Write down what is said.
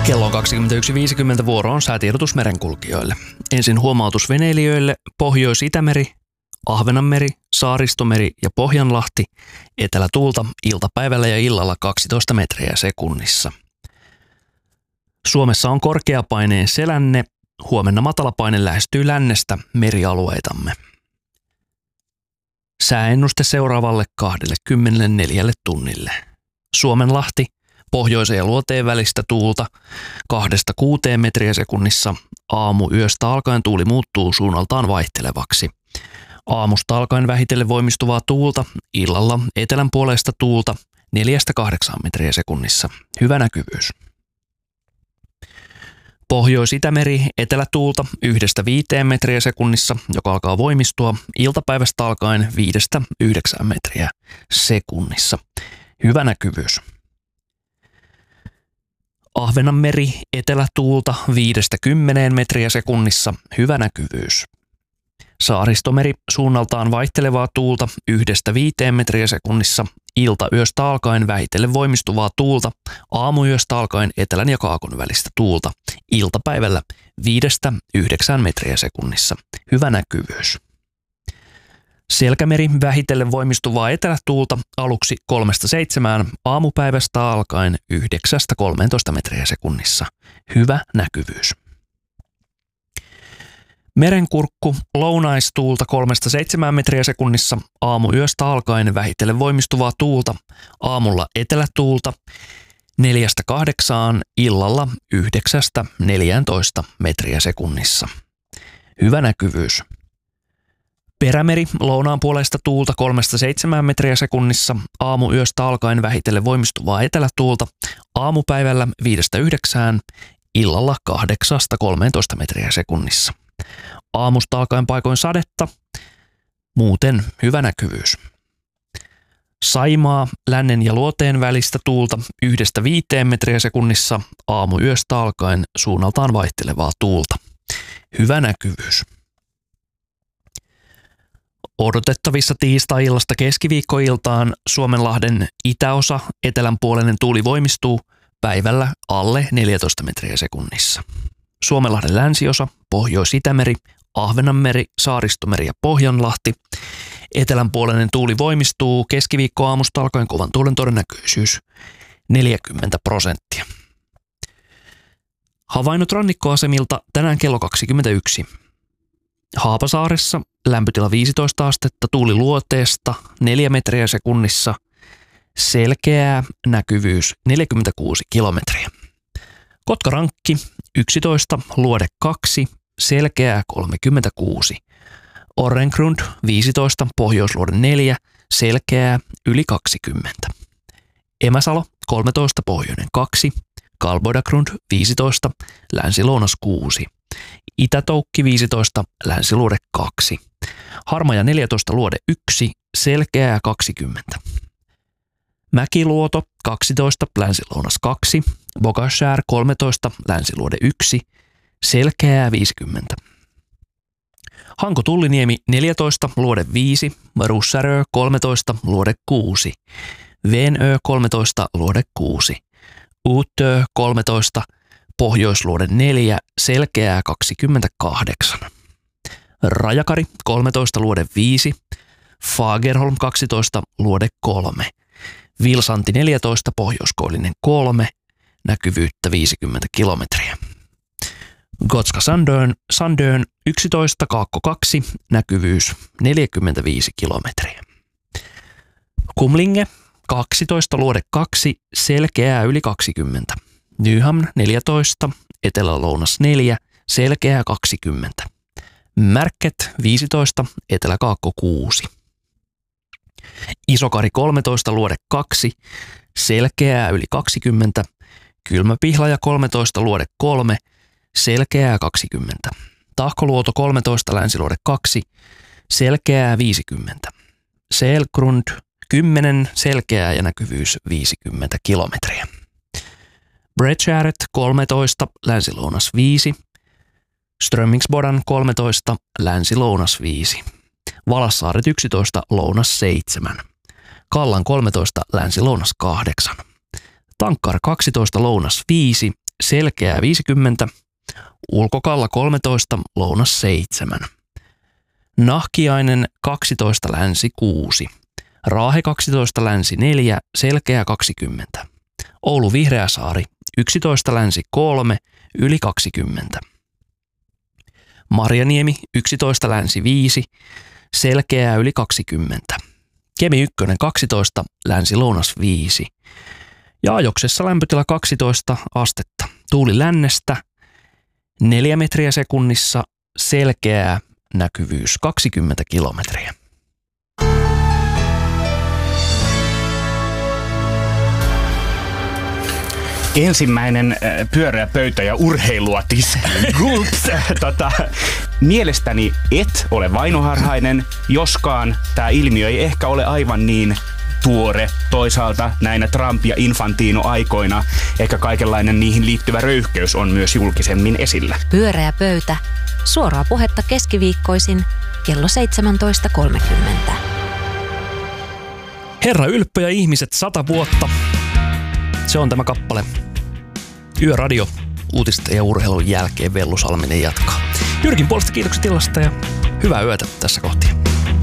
Kello on 21.50, vuoro on säätiedotus merenkulkijoille. Ensin huomautus veneilijöille: Pohjois-Itämeri, Ahvenanmeri, Saaristomeri ja Pohjanlahti, etelätuulta iltapäivällä ja illalla 12 metriä sekunnissa. Suomessa on korkeapaineen selänne, huomenna matalapaine lähestyy lännestä merialueitamme. Sääennuste seuraavalle 24 tunnille. Suomenlahti, pohjoisen ja luoteen välistä tuulta 2–6 metriä sekunnissa. Aamuyöstä alkaen tuuli muuttuu suunnaltaan vaihtelevaksi. Aamusta alkaen vähitellen voimistuvaa tuulta, illalla etelän puolesta tuulta 4–8 metriä sekunnissa. Hyvä näkyvyys. Pohjois-Itämeri, etelätuulta 1–5 metriä sekunnissa, joka alkaa voimistua iltapäivästä alkaen 5–9 metriä sekunnissa. Hyvä näkyvyys. Ahvenanmeri, etelätuulta 5–10 metriä sekunnissa. Hyvä näkyvyys. Saaristomeri, suunnaltaan vaihtelevaa tuulta 1–5 metriä sekunnissa. Iltayöstä alkaen vähitellen voimistuvaa tuulta. Aamuyöstä alkaen etelän ja kaakon välistä tuulta. Iltapäivällä 5–9 metriä sekunnissa. Hyvä näkyvyys. Selkämeri, vähitellen voimistuvaa etelätuulta aluksi 3–7, aamupäivästä alkaen 9–13 metriä sekunnissa. Hyvä näkyvyys. Merenkurkku, lounaistuulta 3–7 metriä sekunnissa, aamuyöstä alkaen vähitellen voimistuvaa tuulta, aamulla etelätuulta 4–8, illalla 9–14 metriä sekunnissa. Hyvä näkyvyys. Perämeri, lounaan puolesta tuulta 3–7 metriä sekunnissa, aamuyöstä alkaen vähitellen voimistuvaa etelätuulta, aamupäivällä 5–9, illalla 8–13 metriä sekunnissa. Aamusta alkaen paikoin sadetta, muuten hyvä näkyvyys. Saimaa, lännen ja luoteen välistä tuulta 1–5 metriä sekunnissa, aamuyöstä alkaen suunnaltaan vaihtelevaa tuulta. Hyvä näkyvyys. Odotettavissa tiistai-illasta keskiviikkoiltaan Suomenlahden itäosa, etelänpuoleinen tuuli voimistuu, päivällä alle 14 metriä sekunnissa. Suomenlahden länsiosa, Pohjois-Itämeri, Ahvenanmeri, Saaristomeri ja Pohjanlahti. Etelänpuoleinen tuuli voimistuu, keskiviikkoaamusta alkaen kovan tuulen todennäköisyys 40%. Havainnot rannikkoasemilta tänään kello 21. Haapasaaressa lämpötila 15 astetta, tuuli luoteesta 4 metriä sekunnissa, selkeää, näkyvyys 46 kilometriä. Kotkarankki 11, luode 2, selkeää 36. Orrengrund 15, pohjoisluode 4, selkeää yli 20. Emäsalo 13, pohjoinen 2, Kalbodagrund 15, länsi-lounas 6. Itätoukki 15, länsiluode 2. Harmaja 14, luode 1, selkeää 20. Mäkiluoto 12, länsi-lounas 2. Bogashär 13, länsiluode 1, selkeää 50. Hanko-Tulliniemi 14, luode 5. Russärö 13, luode 6. Venö 13, luode 6. Uutö 13, pohjoisluode 4, selkeää 28. Rajakari 13, luode 5. Fagerholm 12, luode 3. Vilsanti 14, pohjoiskoillinen 3, näkyvyyttä 50 kilometriä. Gotska Sandön 11, kaakko 2, näkyvyys 45 kilometriä. Kumlinge 12, luode 2, selkeää yli 20. Nyhamn 14, etelä-lounas 4, selkeää 20. Märket 15, etelä-kaakko 6. Isokari 13, luode 2, selkeää yli 20. Kylmäpihlaja 13, luode 3, selkeää 20. Tahkoluoto 13, länsiluode 2, selkeää 50. Selgrund 10, selkeää ja näkyvyys 50 kilometriä. Bredgäret 13, länsi-lounas 5. Strömmingsbodan 13, länsi-lounas 5. Valassaaret 11, lounas 7. Kallan 13, länsi-lounas 8. Tankkar 12, lounas 5, selkeää 50, ulkokalla 13, lounas 7. Nahkiainen 12, länsi 6. Raahe 12, länsi 4, selkeää 20. Oulu Vihreäsaari 11, länsi 3, yli 20. Marjaniemi 11, länsi 5, selkeää yli 20. Kemi 1 12, länsi lounas 5. Ja Ajoksessa lämpötila 12 astetta. Tuuli lännestä 4 metriä sekunnissa, selkeää näkyvyys 20 kilometriä. Ensimmäinen pyöreä pöytä ja urheilua tiskiin. Gulps! Mielestäni et ole vainoharhainen, joskaan tämä ilmiö ei ehkä ole aivan niin tuore. Toisaalta näinä Trump- ja Infantino-aikoina ehkä kaikenlainen niihin liittyvä röyhkeys on myös julkisemmin esillä. Pyöreä pöytä. Suoraa puhetta keskiviikkoisin kello 17.30. Herra ylppö ja ihmiset 100 vuotta. Se on tämä kappale. Yöradio uutisten ja urheilun jälkeen Vellu Salminen jatkaa. Jyrkin puolesta kiitokset illasta ja hyvää yötä tässä kohti.